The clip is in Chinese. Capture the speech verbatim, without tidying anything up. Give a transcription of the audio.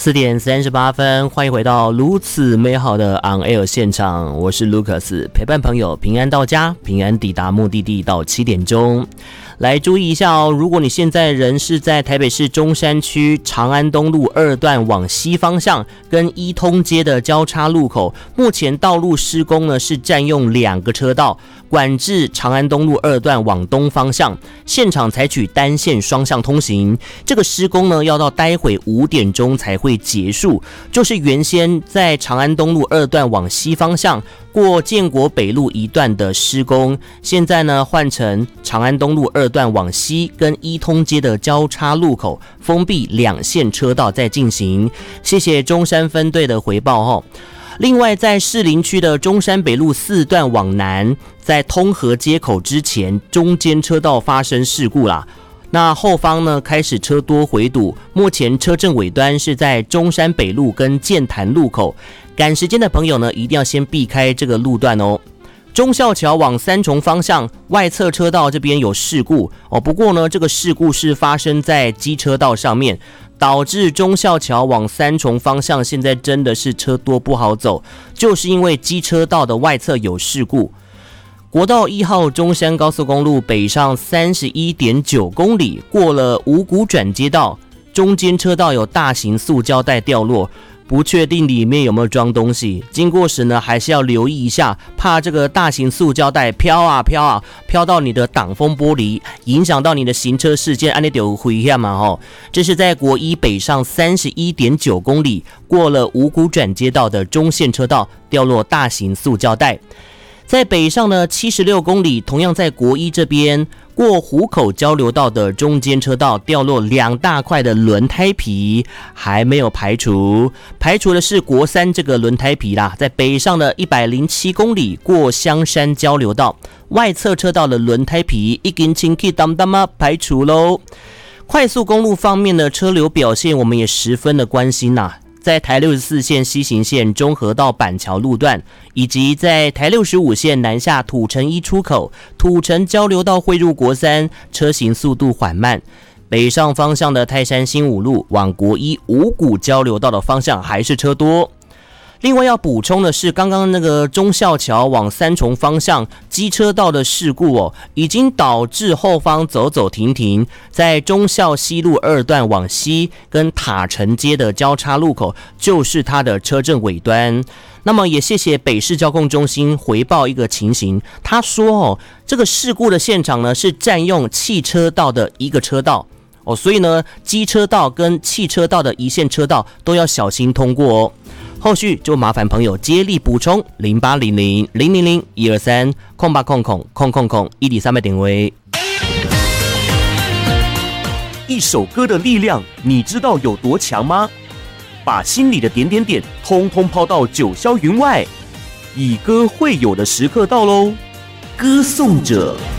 四点三十八分，欢迎回到如此美好的 On Air 现场，我是 Lucas， 陪伴朋友平安到家，平安抵达目的地到七点钟。来注意一下哦，如果你现在人是在台北市中山区长安东路二段往西方向跟一通街的交叉路口，目前道路施工呢是占用两个车道，管制长安东路二段往东方向，现场采取单线双向通行。这个施工呢要到待会五点钟才会结束，就是原先在长安东路二段往西方向过建国北路一段的施工，现在呢换成长安东路二段往西跟一通街的交叉路口封闭两线车道在进行。谢谢中山分队的回报哦。另外，在士林区的中山北路四段往南，在通河街口之前，中间车道发生事故啦。那后方呢开始车多回堵，目前车阵尾端是在中山北路跟建潭路口，赶时间的朋友呢一定要先避开这个路段哦。忠孝桥往三重方向外侧车道这边有事故哦，不过呢这个事故是发生在机车道上面，导致忠孝桥往三重方向现在真的是车多不好走，就是因为机车道的外侧有事故。国道一号中山高速公路北上 三十一点九公里，过了五股转接道，中间车道有大型塑胶袋掉落，不确定里面有没有装东西，经过时呢还是要留意一下，怕这个大型塑胶袋飘啊飘啊飘到你的挡风玻璃，影响到你的行车视线，安尼就危险嘛吼。这是在国一北上 三十一点九公里，过了五股转接道的中线车道掉落大型塑胶袋。在北上的七十六公里，同样在国一这边过湖口交流道的中间车道掉落两大块的轮胎皮，还没有排除，排除的是国三这个轮胎皮啦。在北上的一百零七公里过香山交流道，外侧车道的轮胎皮已经清气当当嘛排除喽。快速公路方面的车流表现，我们也十分的关心呐、啊。在台六十四线西行线中和到板桥路段，以及在台六十五线南下土城一出口、土城交流道汇入国三，车行速度缓慢。北上方向的泰山新五路往国一五股交流道的方向还是车多。另外要补充的是，刚刚那个忠孝桥往三重方向机车道的事故哦，已经导致后方走走停停，在忠孝西路二段往西跟塔城街的交叉路口，就是它的车阵尾端。那么也谢谢北市交控中心回报一个情形，他说哦，这个事故的现场呢是占用汽车道的一个车道哦，所以呢机车道跟汽车道的一线车道都要小心通过哦。后续就麻烦朋友接力补充零八零零零零零一二三空八空空空空空一里三百点位。 一首歌的力量，你知道有多强吗？把心里的点点点，通通抛到九霄云外，以歌会友的时刻到喽！歌颂者。